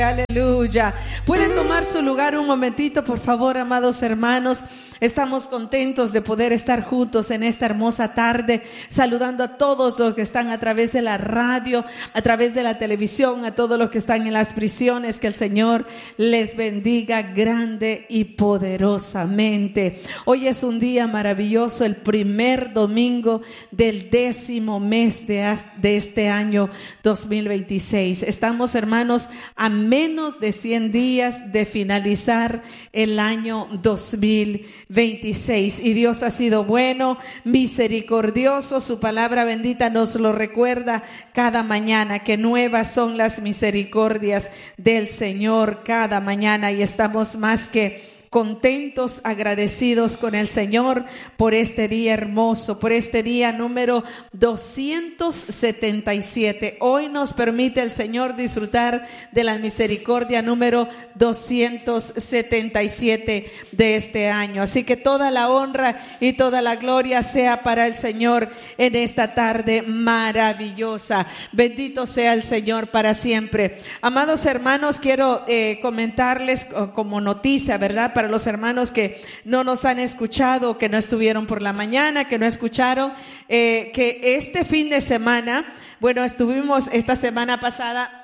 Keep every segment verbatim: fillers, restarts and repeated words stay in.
Aleluya. Pueden tomar su lugar un momentito, por favor, amados hermanos. Estamos contentos de poder estar juntos en esta hermosa tarde, saludando a todos los que están a través de la radio, a través de la televisión, a todos los que están en las prisiones. Que el Señor les bendiga grande y poderosamente. Hoy es un día maravilloso, el primer domingo del décimo mes de, de este año dos mil veintiséis. Estamos, hermanos, a menos de cien días de finalizar el año dos mil veintiséis, y Dios ha sido bueno, misericordioso. Su palabra bendita nos lo recuerda cada mañana, que nuevas son las misericordias del Señor cada mañana, y estamos más que contentos, agradecidos con el Señor por este día hermoso, por este día número doscientos setenta y siete. Hoy nos permite el Señor disfrutar de la misericordia número doscientos setenta y siete de este año. Así que toda la honra y toda la gloria sea para el Señor en esta tarde maravillosa. Bendito sea el Señor para siempre. Amados hermanos, quiero eh, comentarles como noticia, ¿verdad?, para los hermanos que no nos han escuchado, que no estuvieron por la mañana, que no escucharon, eh, que este fin de semana, bueno, estuvimos esta semana pasada,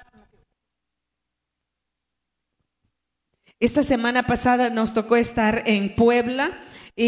esta semana pasada nos tocó estar en Puebla.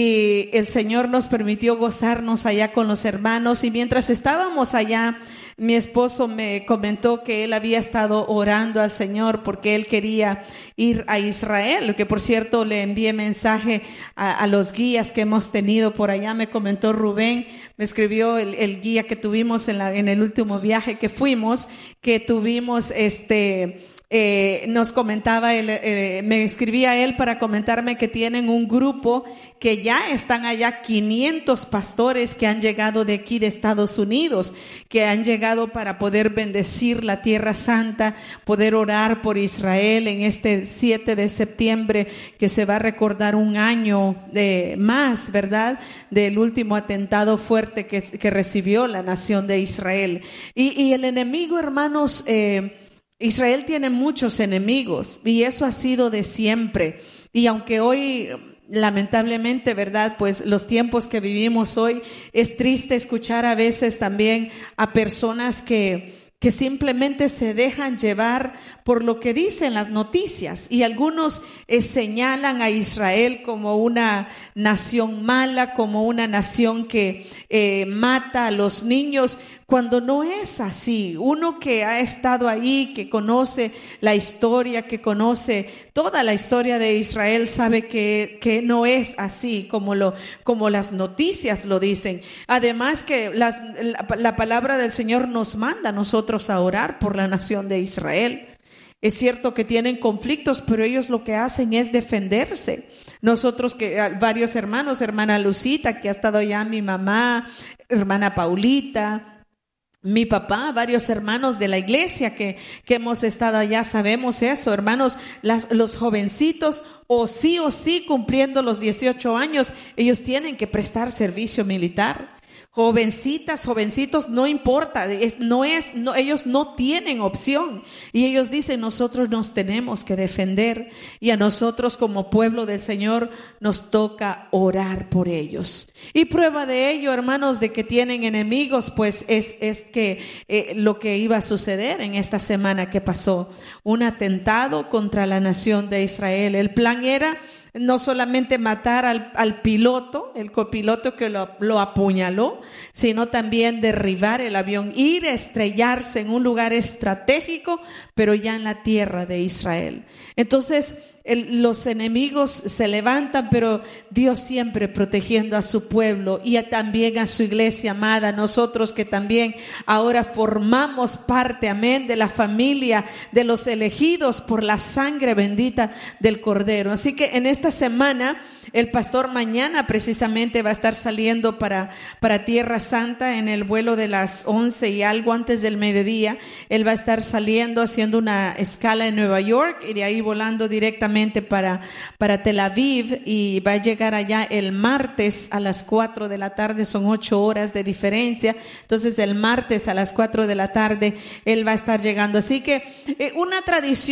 Y el Señor nos permitió gozarnos allá con los hermanos, y mientras estábamos allá, mi esposo me comentó que él había estado orando al Señor porque él quería ir a Israel, que por cierto le envié mensaje a, a los guías que hemos tenido por allá. Me comentó Rubén, me escribió el, el guía que tuvimos en, la, en el último viaje que fuimos, que tuvimos este... Eh, nos comentaba, él, eh, me escribía él para comentarme que tienen un grupo que ya están allá quinientos pastores que han llegado de aquí de Estados Unidos, que han llegado para poder bendecir la Tierra Santa, poder orar por Israel en este siete de septiembre, que se va a recordar un año de más, ¿verdad?, del último atentado fuerte que, que recibió la nación de Israel. Y, y el enemigo, hermanos, eh, Israel tiene muchos enemigos, y eso ha sido de siempre. Y aunque hoy, lamentablemente, ¿verdad?, pues los tiempos que vivimos hoy, es triste escuchar a veces también a personas que que simplemente se dejan llevar por lo que dicen las noticias, y algunos eh, señalan a Israel como una nación mala, como una nación que eh, mata a los niños, cuando no es así. Uno que ha estado ahí, que conoce la historia, que conoce toda la historia de Israel, sabe que, que no es así como, lo, como las noticias lo dicen. Además que las, la, la palabra del Señor nos manda a nosotros a orar por la nación de Israel. Es cierto que tienen conflictos, pero ellos lo que hacen es defenderse. Nosotros, que varios hermanos, hermana Lucita, que ha estado allá, mi mamá, hermana Paulita, mi papá, varios hermanos de la iglesia que, que hemos estado allá, sabemos eso, hermanos. Las, los jovencitos, o sí o sí cumpliendo los dieciocho años, ellos tienen que prestar servicio militar. Jovencitas, jovencitos, no importa, es, no es, no, ellos no tienen opción, y ellos dicen: nosotros nos tenemos que defender, y a nosotros como pueblo del Señor nos toca orar por ellos. Y prueba de ello, hermanos, de que tienen enemigos, pues es, es que eh, lo que iba a suceder en esta semana que pasó, un atentado contra la nación de Israel. El plan era no solamente matar al, al piloto, el copiloto que lo, lo apuñaló, sino también derribar el avión, ir a estrellarse en un lugar estratégico, pero ya en la tierra de Israel. Entonces, el, los enemigos se levantan, pero Dios siempre protegiendo a su pueblo y a, también a su iglesia amada. Nosotros que también ahora formamos parte, amén, de la familia de los elegidos por la sangre bendita del Cordero. Así que en esta semana el pastor mañana precisamente va a estar saliendo para, para Tierra Santa en el vuelo de las once y algo antes del mediodía. Él va a estar saliendo, haciendo una escala en Nueva York y de ahí volando directamente para, para Tel Aviv, y va a llegar allá el martes a las cuatro de la tarde. Son ocho horas de diferencia. Entonces el martes a las cuatro de la tarde él va a estar llegando. Así que eh, una tradición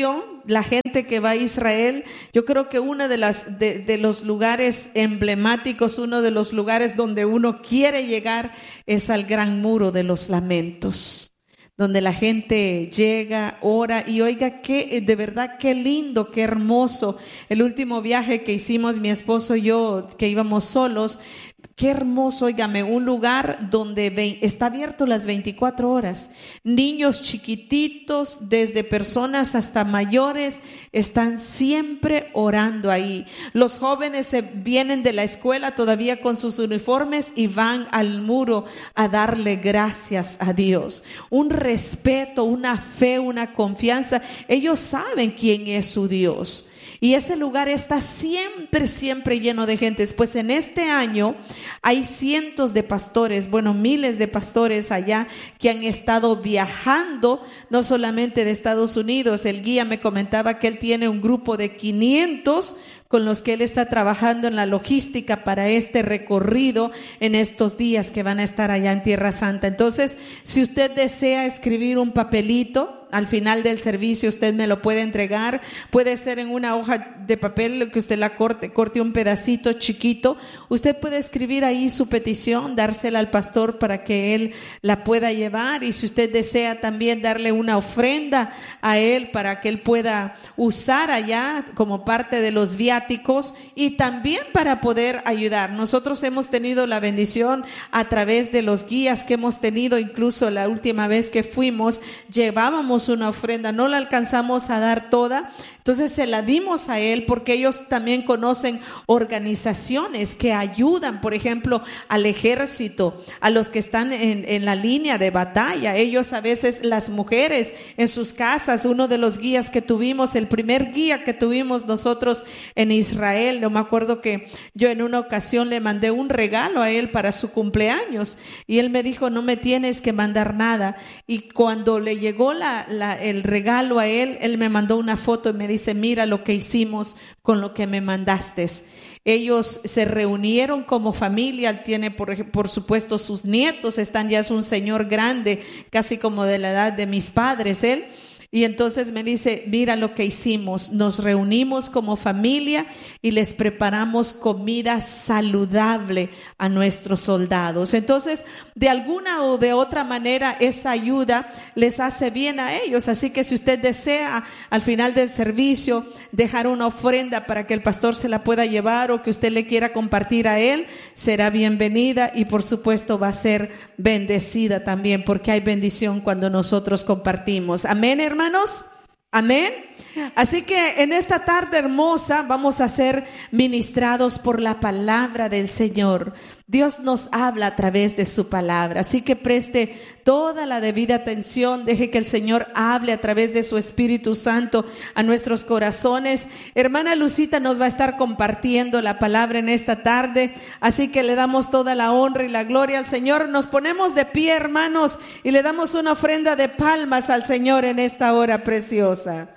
la gente que va a Israel, yo creo que uno de, las, de, de los lugares emblemáticos, uno de los lugares donde uno quiere llegar es al Gran Muro de los Lamentos, donde la gente llega, ora y oiga, qué, de verdad, qué lindo, qué hermoso. El último viaje que hicimos mi esposo y yo, que íbamos solos, qué hermoso, óigame, un lugar donde ve, está abierto las veinticuatro horas. Niños chiquititos, desde personas hasta mayores, están siempre orando ahí. Los jóvenes se vienen de la escuela todavía con sus uniformes y van al muro a darle gracias a Dios. Un respeto, una fe, una confianza. Ellos saben quién es su Dios. Y ese lugar está siempre, siempre lleno de gente. Pues en este año hay cientos de pastores, bueno, miles de pastores allá que han estado viajando, no solamente de Estados Unidos. El guía me comentaba que él tiene un grupo de quinientos con los que él está trabajando en la logística para este recorrido en estos días que van a estar allá en Tierra Santa. Entonces, si usted desea escribir un papelito, al final del servicio usted me lo puede entregar. Puede ser en una hoja de papel que usted la corte, corte un pedacito chiquito. Usted puede escribir ahí su petición, dársela al pastor para que él la pueda llevar. Y si usted desea también darle una ofrenda a él para que él pueda usar allá como parte de los viáticos y también para poder ayudar. Nosotros hemos tenido la bendición a través de los guías que hemos tenido. Incluso la última vez que fuimos, llevábamos una ofrenda, no la alcanzamos a dar toda, entonces se la dimos a él porque ellos también conocen organizaciones que ayudan, por ejemplo, al ejército, a los que están en, en la línea de batalla. Ellos a veces, las mujeres en sus casas, uno de los guías que tuvimos, el primer guía que tuvimos nosotros en Israel, no me acuerdo que yo en una ocasión le mandé un regalo a él para su cumpleaños y él me dijo, no me tienes que mandar nada. Y cuando le llegó la, la, el regalo a él, él me mandó una foto y me dice, mira lo que hicimos con lo que me mandaste. Ellos se reunieron como familia. Él tiene por, por supuesto sus nietos, están ya, es un señor grande, casi como de la edad de mis padres él. Y entonces me dice, mira lo que hicimos, nos reunimos como familia y les preparamos comida saludable a nuestros soldados. Entonces, de alguna o de otra manera, esa ayuda les hace bien a ellos. Así que si usted desea al final del servicio dejar una ofrenda para que el pastor se la pueda llevar o que usted le quiera compartir a él, será bienvenida y por supuesto va a ser bendecida también, porque hay bendición cuando nosotros compartimos. Amén, hermanos. Hermanos, amén. Así que en esta tarde hermosa vamos a ser ministrados por la palabra del Señor. Dios nos habla a través de su palabra, así que preste toda la debida atención, deje que el Señor hable a través de su Espíritu Santo a nuestros corazones. Hermana Lucita nos va a estar compartiendo la palabra en esta tarde, así que le damos toda la honra y la gloria al Señor. Nos ponemos de pie, hermanos, y le damos una ofrenda de palmas al Señor en esta hora preciosa.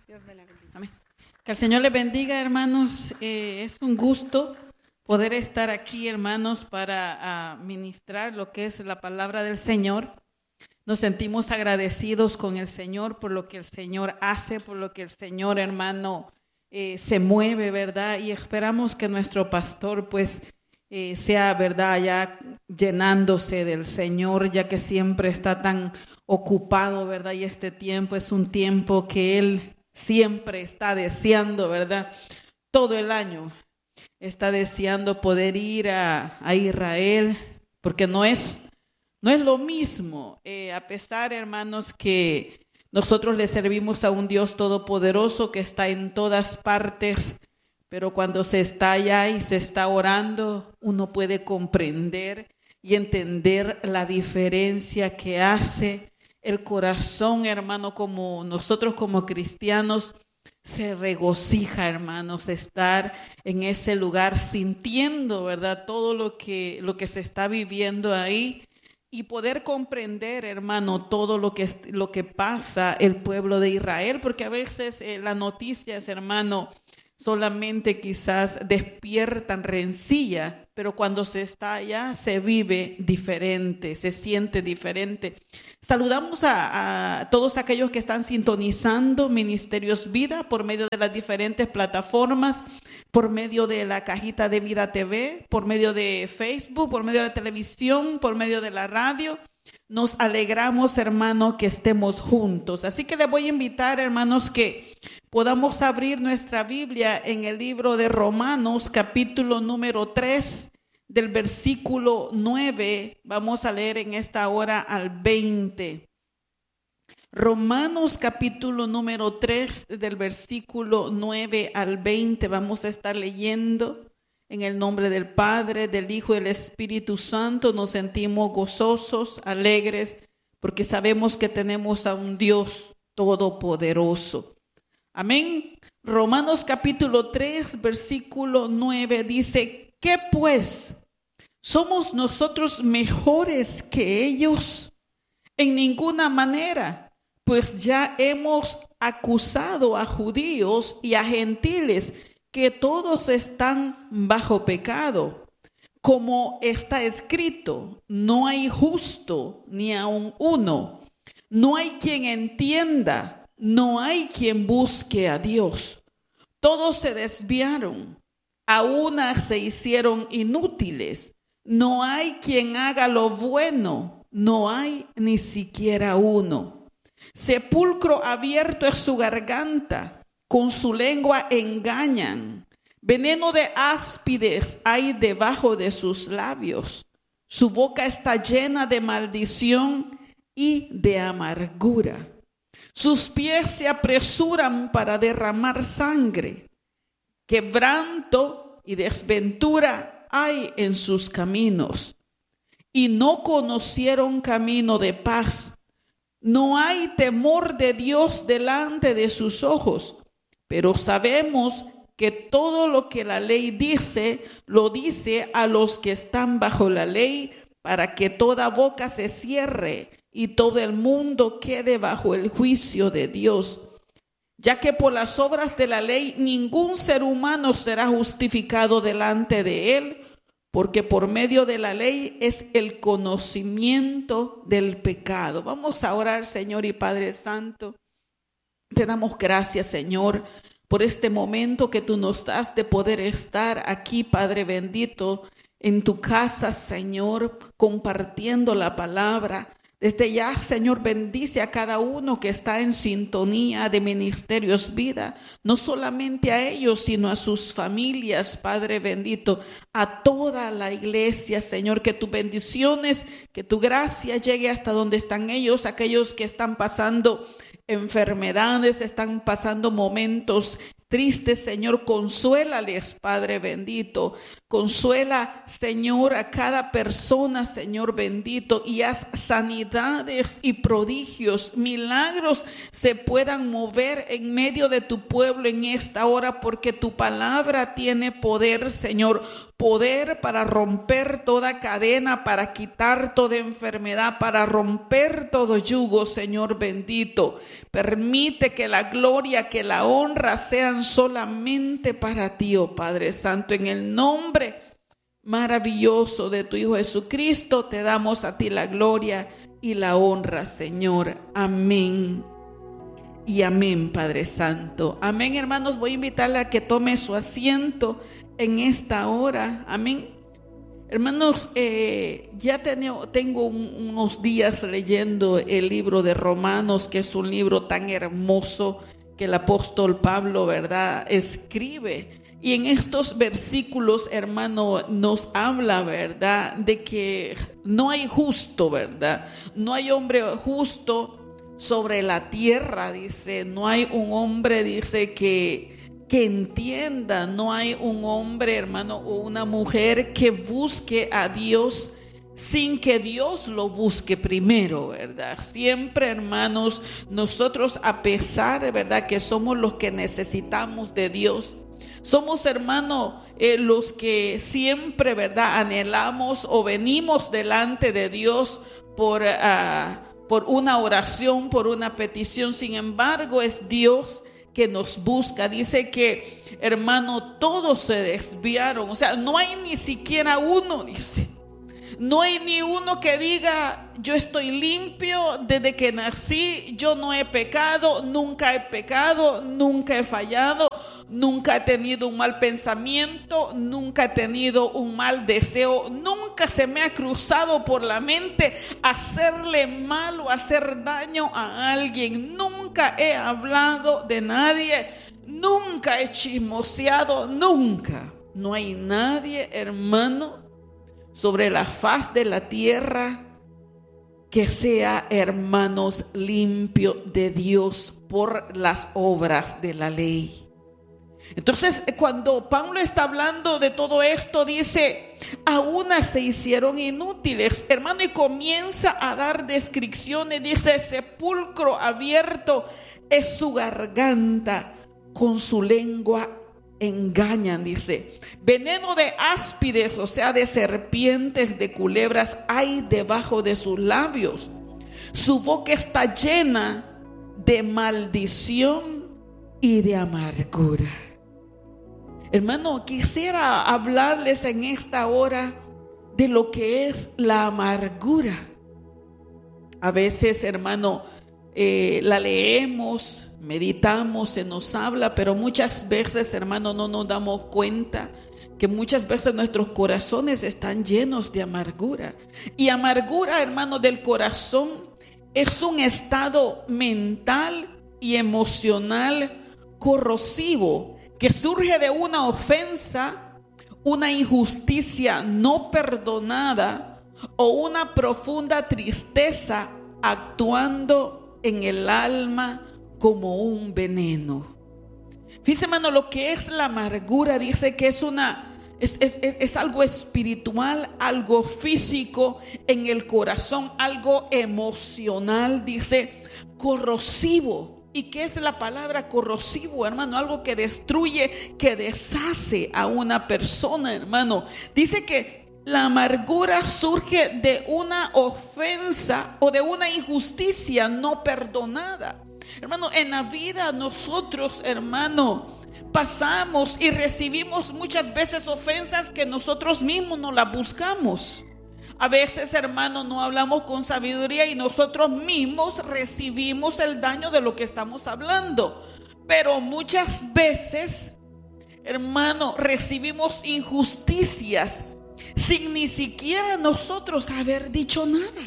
Amén. Que el Señor les bendiga, hermanos. Eh, es un gusto poder estar aquí, hermanos, para uh, ministrar lo que es la palabra del Señor. Nos sentimos agradecidos con el Señor por lo que el Señor hace, por lo que el Señor, hermano, eh, se mueve, ¿verdad? Y esperamos que nuestro pastor, pues, eh, sea, ¿verdad?, ya llenándose del Señor, ya que siempre está tan ocupado, ¿verdad? Y este tiempo es un tiempo que Él siempre está deseando, ¿verdad? Todo el año está deseando poder ir a, a Israel, porque no es, no es lo mismo, eh, a pesar, hermanos, que nosotros le servimos a un Dios todopoderoso que está en todas partes, pero cuando se está allá y se está orando, uno puede comprender y entender la diferencia que hace el corazón, hermano, como nosotros como cristianos. Se regocija, hermanos, estar en ese lugar sintiendo, ¿verdad?, todo lo que, lo que se está viviendo ahí y poder comprender, hermano, todo lo que, lo que pasa el pueblo de Israel, porque a veces eh, las noticias, hermano, solamente quizás despiertan rencilla, pero cuando se está allá se vive diferente, se siente diferente. Saludamos a, a todos aquellos que están sintonizando Ministerios Vida por medio de las diferentes plataformas, por medio de la cajita de Vida T V, por medio de Facebook, por medio de la televisión, por medio de la radio. Nos alegramos, hermanos, que estemos juntos. Así que les voy a invitar, hermanos, que podamos abrir nuestra Biblia en el libro de Romanos, capítulo número tres, del versículo nueve. Vamos a leer en esta hora al veinte. Romanos, capítulo número tres, del versículo nueve al veinte. Vamos a estar leyendo. En el nombre del Padre, del Hijo y del Espíritu Santo. Nos sentimos gozosos, alegres, porque sabemos que tenemos a un Dios todopoderoso. Amén. Romanos capítulo tres, versículo nueve dice: ¿qué pues? ¿Somos nosotros mejores que ellos? En ninguna manera, pues ya hemos acusado a judíos y a gentiles que todos están bajo pecado. Como está escrito, no hay justo ni aun uno. No hay quien entienda, no hay quien busque a Dios. Todos se desviaron, a una se hicieron inútiles. No hay quien haga lo bueno, no hay ni siquiera uno. Sepulcro abierto es su garganta. Con su lengua engañan, veneno de áspides hay debajo de sus labios. Su boca está llena de maldición y de amargura. Sus pies se apresuran para derramar sangre. Quebranto y desventura hay en sus caminos. Y no conocieron camino de paz. No hay temor de Dios delante de sus ojos. Pero sabemos que todo lo que la ley dice, lo dice a los que están bajo la ley, para que toda boca se cierre y todo el mundo quede bajo el juicio de Dios. Ya que por las obras de la ley ningún ser humano será justificado delante de él, porque por medio de la ley es el conocimiento del pecado. Vamos a orar, Señor y Padre Santo. Te damos gracias, Señor, por este momento que tú nos das de poder estar aquí, Padre bendito, en tu casa, Señor, compartiendo la palabra. Desde ya, Señor, bendice a cada uno que está en sintonía de Ministerios Vida, no solamente a ellos, sino a sus familias, Padre bendito, a toda la iglesia, Señor, que tus bendiciones, que tu gracia llegue hasta donde están ellos, aquellos que están pasando enfermedades, están pasando momentos tristes, Señor, consuélales, Padre bendito, consuela, Señor, a cada persona, Señor bendito, y haz sanidades y prodigios, milagros se puedan mover en medio de tu pueblo en esta hora, porque tu palabra tiene poder, Señor, poder para romper toda cadena, para quitar toda enfermedad, para romper todo yugo, Señor bendito. Permite que la gloria, que la honra sean solamente para ti, oh Padre Santo. En el nombre maravilloso de tu Hijo Jesucristo, te damos a ti la gloria y la honra, Señor. Amén y amén, Padre Santo. Amén, hermanos. Voy a invitarle a que tome su asiento en esta hora. Amén. Hermanos, eh, ya tengo, tengo un, unos días leyendo el libro de Romanos, que es un libro tan hermoso que el apóstol Pablo, ¿verdad?, escribe. Y en estos versículos, hermano, nos habla, ¿verdad?, de que no hay justo, ¿verdad? No hay hombre justo sobre la tierra, dice. No hay un hombre, dice, que... que entienda, no hay un hombre, hermano, o una mujer que busque a Dios sin que Dios lo busque primero, ¿verdad? Siempre, hermanos, nosotros, a pesar, ¿verdad?, que somos los que necesitamos de Dios, somos, hermano, eh, los que siempre, ¿verdad?, anhelamos o venimos delante de Dios por, uh, por una oración, por una petición. Sin embargo, es Dios que nos busca. Dice que, hermano, todos se desviaron. O sea, no hay ni siquiera uno, dice. No hay ni uno que diga: yo estoy limpio desde que nací, yo no he pecado, nunca he pecado, nunca he fallado, nunca he tenido un mal pensamiento, nunca he tenido un mal deseo, nunca se me ha cruzado por la mente hacerle mal o hacer daño a alguien, nunca he hablado de nadie, nunca he chismoseado, nunca. No hay nadie, hermano, sobre la faz de la tierra que sea, hermanos, limpio de Dios por las obras de la ley. Entonces, cuando Pablo está hablando de todo esto, dice: a unas se hicieron inútiles, hermano, y comienza a dar descripciones. Dice: sepulcro abierto es su garganta, con su lengua engañan, dice. Veneno de áspides, o sea, de serpientes, de culebras, hay debajo de sus labios. Su boca está llena de maldición y de amargura. Hermano, quisiera hablarles en esta hora de lo que es la amargura. A veces, hermano, eh, la leemos, meditamos, se nos habla, pero muchas veces, hermano, no nos damos cuenta que muchas veces nuestros corazones están llenos de amargura. Y amargura, hermano, del corazón es un estado mental y emocional corrosivo que surge de una ofensa, una injusticia no perdonada o una profunda tristeza actuando en el alma como un veneno. Fíjese, hermano, lo que es la amargura, dice que es una es, es, es, es algo espiritual, algo físico en el corazón, algo emocional, dice, corrosivo. ¿Y qué es la palabra corrosivo, hermano? Algo que destruye, que deshace a una persona, hermano. Dice que la amargura surge de una ofensa o de una injusticia no perdonada. Hermano, en la vida nosotros, hermano, pasamos y recibimos muchas veces ofensas que nosotros mismos no las buscamos. A veces, hermano, no hablamos con sabiduría y nosotros mismos recibimos el daño de lo que estamos hablando. Pero muchas veces, hermano, recibimos injusticias sin ni siquiera nosotros haber dicho nada.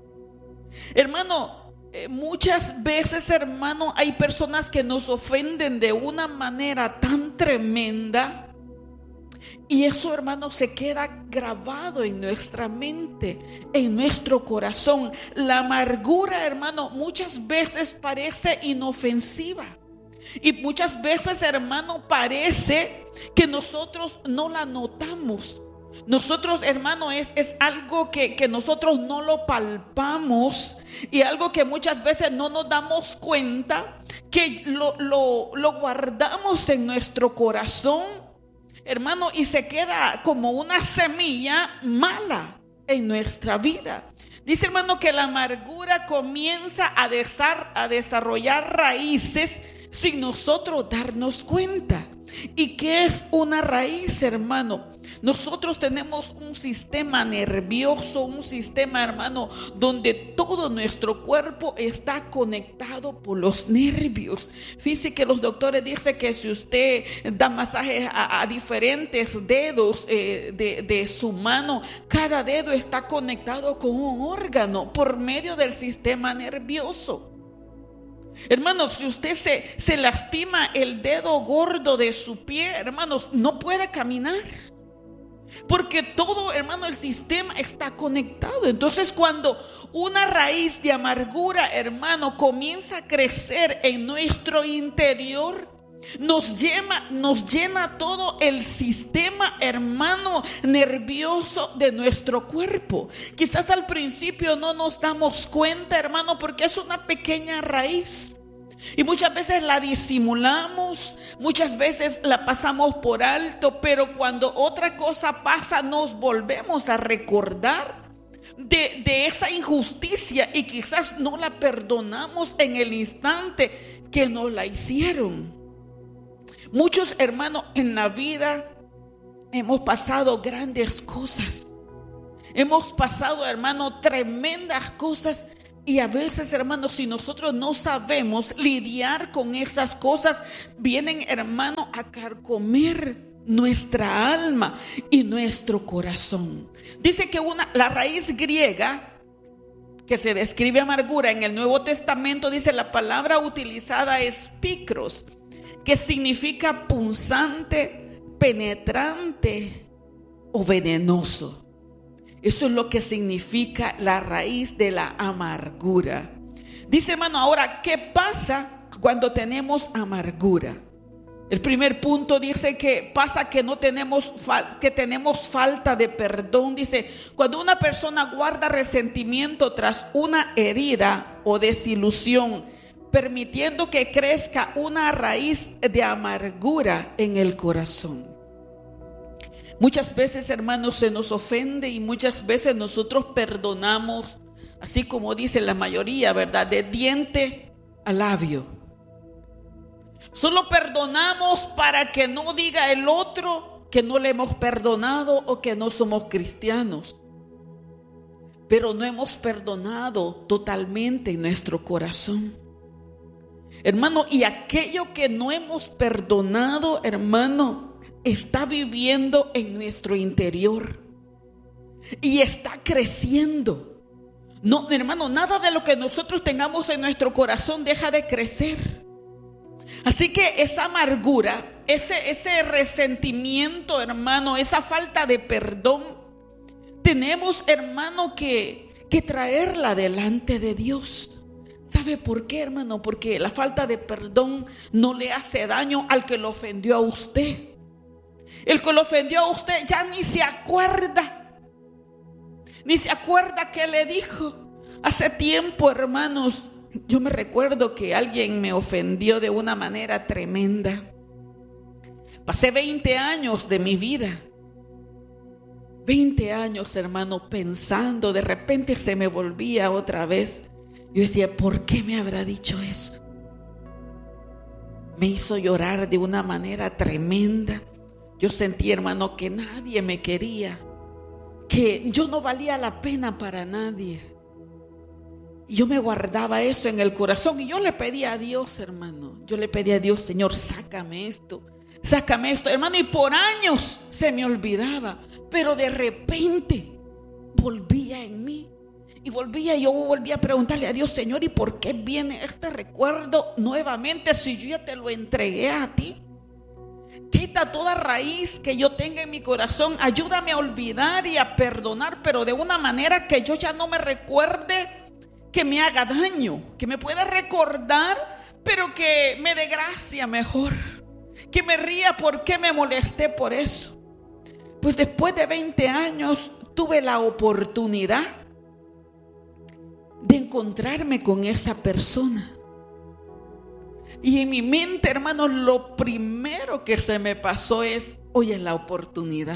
Hermano, eh, muchas veces, hermano, hay personas que nos ofenden de una manera tan tremenda. Y eso, hermano, se queda grabado en nuestra mente, en nuestro corazón. La amargura, hermano, muchas veces parece inofensiva. Y muchas veces, hermano, parece que nosotros no la notamos. Nosotros, hermano, es, es algo que, que nosotros no lo palpamos. Y algo que muchas veces no nos damos cuenta, que lo, lo, lo guardamos en nuestro corazón, hermano, y se queda como una semilla mala en nuestra vida. Dice, hermano, que la amargura comienza a, desar, a desarrollar raíces sin nosotros darnos cuenta. ¿Y qué es una raíz, hermano? Nosotros tenemos un sistema nervioso, un sistema, hermano, donde todo nuestro cuerpo está conectado por los nervios. Fíjese que los doctores dicen que si usted da masajes a, a diferentes dedos eh, de, de su mano, cada dedo está conectado con un órgano por medio del sistema nervioso. Hermanos, si usted se, se lastima el dedo gordo de su pie, hermanos, no puede caminar. Porque todo, hermano, el sistema está conectado. Entonces, cuando una raíz de amargura, hermano, comienza a crecer en nuestro interior, nos llena, nos llena todo el sistema, hermano, nervioso de nuestro cuerpo. Quizás al principio no nos damos cuenta, hermano, porque es una pequeña raíz. Y muchas veces la disimulamos, muchas veces la pasamos por alto, pero cuando otra cosa pasa nos volvemos a recordar de, de esa injusticia y quizás no la perdonamos en el instante que nos la hicieron. Muchos hermanos en la vida hemos pasado grandes cosas. Hemos pasado, hermano, tremendas cosas. Y a veces, hermanos, si nosotros no sabemos lidiar con esas cosas, vienen, hermano, a carcomer nuestra alma y nuestro corazón. Dice que una, la raíz griega que se describe amargura en el Nuevo Testamento, dice la palabra utilizada es picros, que significa punzante, penetrante o venenoso. Eso es lo que significa la raíz de la amargura. Dice, hermano, ahora, ¿qué pasa cuando tenemos amargura? El primer punto dice que pasa que no tenemos, que tenemos falta de perdón. Dice, cuando una persona guarda resentimiento tras una herida o desilusión, permitiendo que crezca una raíz de amargura en el corazón. Muchas veces, hermanos, se nos ofende y muchas veces nosotros perdonamos, así como dice la mayoría, ¿verdad? De diente a labio. Solo perdonamos para que no diga el otro que no le hemos perdonado o que no somos cristianos. Pero no hemos perdonado totalmente en nuestro corazón. Hermano, y aquello que no hemos perdonado, hermano, está viviendo en nuestro interior y está creciendo. No, hermano, nada de lo que nosotros tengamos en nuestro corazón deja de crecer. Así que esa amargura, ese, ese resentimiento, hermano, esa falta de perdón, tenemos, hermano, que, que traerla delante de Dios. ¿Sabe por qué, hermano? Porque la falta de perdón no le hace daño al que lo ofendió a usted. El que lo ofendió a usted ya ni se acuerda, ni se acuerda qué le dijo. Hace tiempo, hermanos, yo me recuerdo que alguien me ofendió de una manera tremenda. Pasé veinte años de mi vida, veinte años, hermano, pensando. De repente se me volvía otra vez. Yo decía, ¿por qué me habrá dicho eso? Me hizo llorar de una manera tremenda. Yo sentí, hermano, que nadie me quería, que yo no valía la pena para nadie. Y yo me guardaba eso en el corazón y yo le pedía a Dios, hermano, yo le pedía a Dios, Señor, sácame esto, sácame esto, hermano. Y por años se me olvidaba, pero de repente volvía en mí. Y volvía, yo volvía a preguntarle a Dios, Señor, ¿y por qué viene este recuerdo nuevamente si yo ya te lo entregué a ti? Quita toda raíz que yo tenga en mi corazón. Ayúdame a olvidar y a perdonar, pero de una manera que yo ya no me recuerde que me haga daño, que me pueda recordar, pero que me dé gracia mejor, que me ría porque me molesté por eso. Pues después de veinte años tuve la oportunidad de encontrarme con esa persona. Y en mi mente, hermanos, lo primero que se me pasó es, hoy es la oportunidad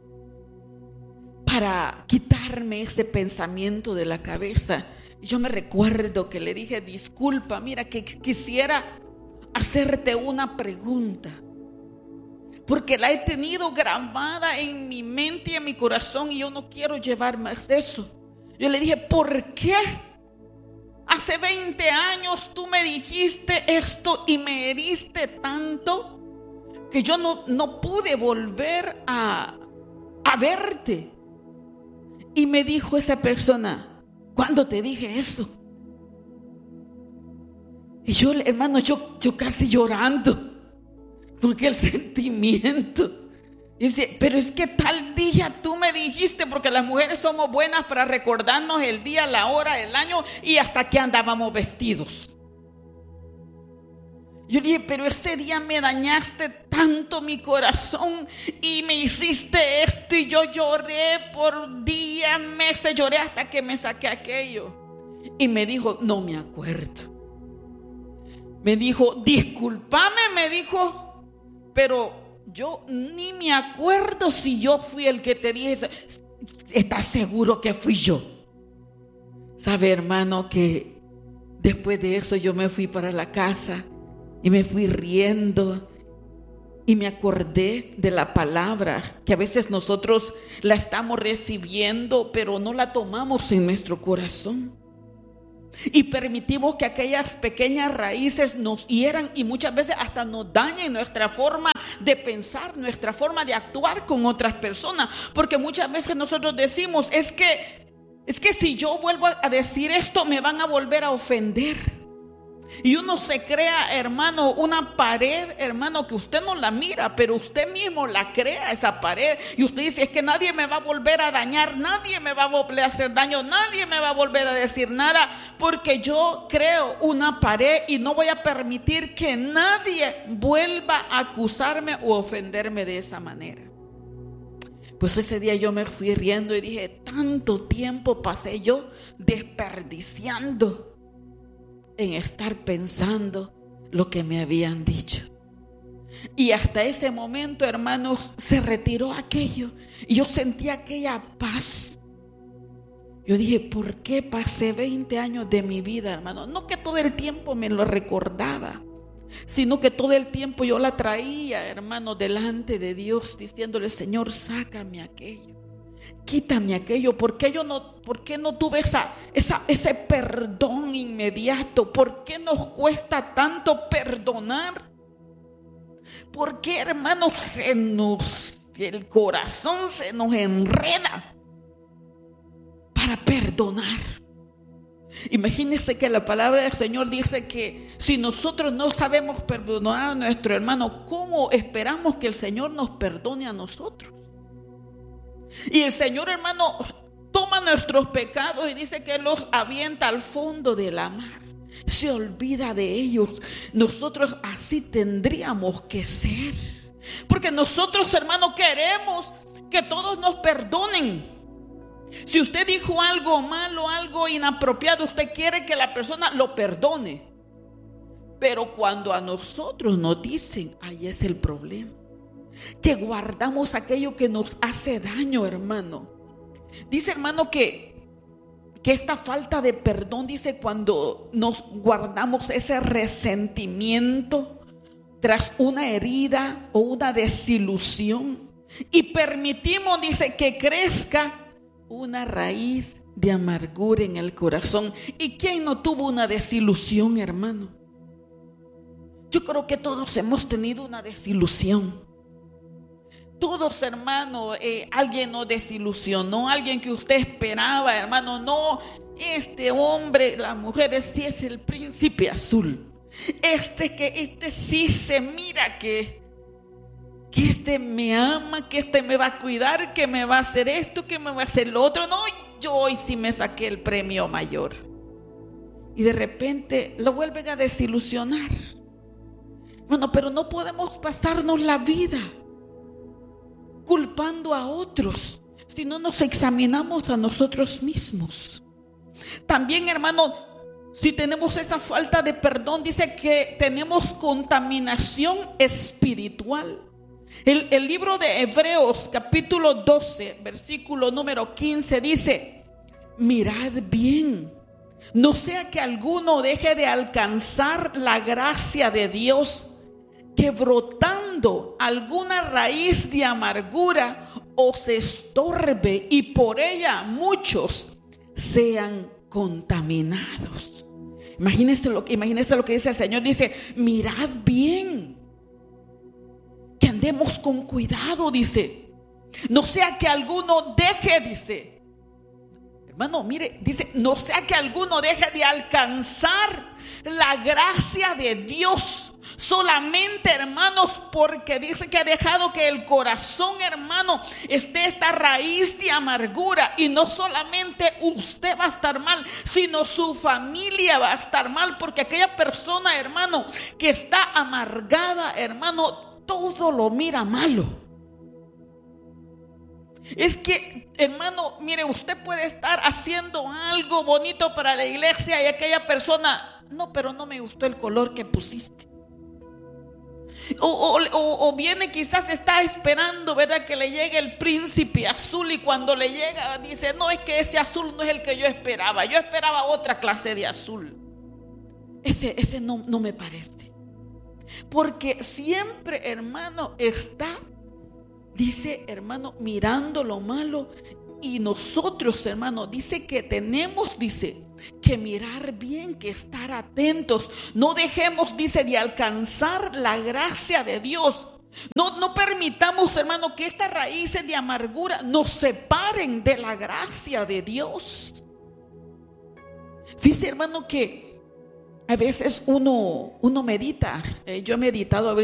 para quitarme ese pensamiento de la cabeza. Y yo me recuerdo que le dije, disculpa, mira, que quisiera hacerte una pregunta, porque la he tenido grabada en mi mente y en mi corazón y yo no quiero llevar más de eso. Yo le dije, ¿por qué? Hace veinte años tú me dijiste esto y me heriste tanto que yo no, no pude volver a, a verte. Y me dijo esa persona, ¿cuándo te dije eso? Y yo, hermano, yo, yo casi llorando, porque el sentimiento. Y decía, pero es que tal día tú me dijiste, porque las mujeres somos buenas para recordarnos el día, la hora, el año y hasta qué andábamos vestidos. Yo le dije, pero ese día me dañaste tanto mi corazón y me hiciste esto y yo lloré por días, meses, lloré hasta que me saqué aquello. Y me dijo, no me acuerdo. Me dijo, discúlpame, me dijo, pero yo ni me acuerdo si yo fui el que te dije eso. ¿Estás seguro que fui yo? Sabe, hermano, que después de eso yo me fui para la casa y me fui riendo y me acordé de la palabra que a veces nosotros la estamos recibiendo, pero no la tomamos en nuestro corazón. Y permitimos que aquellas pequeñas raíces nos hieran y muchas veces hasta nos dañen nuestra forma de pensar, nuestra forma de actuar con otras personas. Porque muchas veces nosotros decimos, es que, es que si yo vuelvo a decir esto, me van a volver a ofender. Y uno se crea, hermano, una pared, hermano, que usted no la mira, pero usted mismo la crea, esa pared. Y usted dice, es que nadie me va a volver a dañar, nadie me va a volver a hacer daño, nadie me va a volver a decir nada, porque yo creo una pared y no voy a permitir que nadie vuelva a acusarme o ofenderme de esa manera. Pues ese día yo me fui riendo y dije, tanto tiempo pasé yo desperdiciando en estar pensando lo que me habían dicho. Y hasta ese momento, hermanos, se retiró aquello y yo sentí aquella paz. Yo dije, ¿por qué pasé veinte años de mi vida, hermano? No que todo el tiempo me lo recordaba, sino que todo el tiempo yo la traía, hermano, delante de Dios, diciéndole, Señor, sácame aquello, quítame aquello. ¿Por qué yo no, por qué no tuve esa, esa, ese perdón inmediato? ¿Por qué nos cuesta tanto perdonar? ¿Por qué, hermanos, se nos, el corazón se nos enreda para perdonar? Imagínense que la palabra del Señor dice que si nosotros no sabemos perdonar a nuestro hermano, ¿cómo esperamos que el Señor nos perdone a nosotros? Y el Señor, hermano, toma nuestros pecados y dice que los avienta al fondo de la mar. Se olvida de ellos. Nosotros así tendríamos que ser. Porque nosotros, hermano, queremos que todos nos perdonen. Si usted dijo algo malo, algo inapropiado, usted quiere que la persona lo perdone. Pero cuando a nosotros nos dicen, ahí es el problema, que guardamos aquello que nos hace daño, hermano. Dice, hermano, que, que esta falta de perdón, dice, cuando nos guardamos ese resentimiento tras una herida o una desilusión y permitimos, dice, que crezca una raíz de amargura en el corazón. ¿Y quién no tuvo una desilusión, hermano? Yo creo que todos hemos tenido una desilusión. Todos, hermano, eh, alguien nos desilusionó, alguien que usted esperaba, hermano. No, este hombre, la mujer, sí es el príncipe azul. Este que, este sí se mira que, que este me ama, que este me va a cuidar, que me va a hacer esto, que me va a hacer lo otro. No, yo hoy sí me saqué el premio mayor. Y de repente lo vuelven a desilusionar. Bueno, pero no podemos pasarnos la vida culpando a otros si no nos examinamos a nosotros mismos. También, hermano, si tenemos esa falta de perdón, dice que tenemos contaminación espiritual. El, el libro de Hebreos, capítulo doce, versículo número quince, dice: mirad bien, no sea que alguno deje de alcanzar la gracia de Dios, que brotando alguna raíz de amargura os estorbe y por ella muchos sean contaminados. Imagínense lo, imagínense lo que dice el Señor. Dice: mirad bien, que andemos con cuidado, dice. No sea que alguno deje, dice. Hermano, mire, dice, no sea que alguno deje de alcanzar la gracia de Dios. Solamente, hermanos, porque dice que ha dejado que el corazón, hermano, esté esta raíz de amargura. Y no solamente usted va a estar mal, sino su familia va a estar mal. Porque aquella persona, hermano, que está amargada, hermano, todo lo mira malo. Es que, hermano, mire, usted puede estar haciendo algo bonito para la iglesia y aquella persona, no, pero no me gustó el color que pusiste. O, o, o, o viene, quizás está esperando, ¿verdad?, que le llegue el príncipe azul, y cuando le llega dice: no, es que ese azul no es el que yo esperaba, yo esperaba otra clase de azul. Ese, ese no, no me parece. Porque siempre, hermano, está, dice, hermano, mirando lo malo. Y nosotros, hermano, dice que tenemos, dice, que mirar bien, que estar atentos. No dejemos, dice, de alcanzar la gracia de Dios. No, no permitamos, hermano, que estas raíces de amargura nos separen de la gracia de Dios. Fíjese, hermano, que a veces uno, uno medita. Eh, yo he meditado a veces.